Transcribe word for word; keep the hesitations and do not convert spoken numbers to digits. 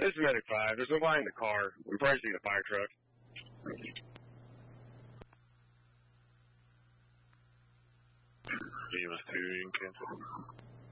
This is Medic five. There's nobody in the car. We probably need a fire truck. E M S two in Kansas.